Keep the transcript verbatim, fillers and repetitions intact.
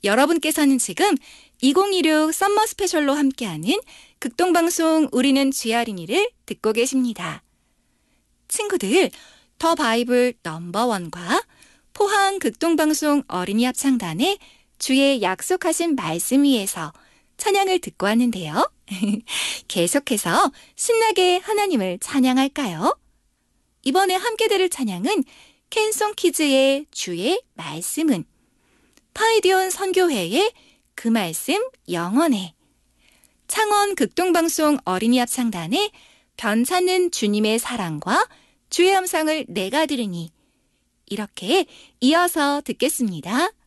여러분께서는 지금 이천이십육 썸머 스페셜로 함께하는 극동방송 우리는 쥐어린이를 듣고 계십니다. 친구들, 더 바이블 넘버원과 포항 극동방송 어린이 합창단의 주의 약속하신 말씀 위에서 찬양을 듣고 왔는데요. 계속해서 신나게 하나님을 찬양할까요? 이번에 함께 들을 찬양은 캔송키즈의 주의 말씀은, 파이디온 선교회의 그 말씀 영원해, 창원 극동방송 어린이 합창단의 변찮는 주님의 사랑과 주의 함성을 내가 들으니, 이렇게 이어서 듣겠습니다.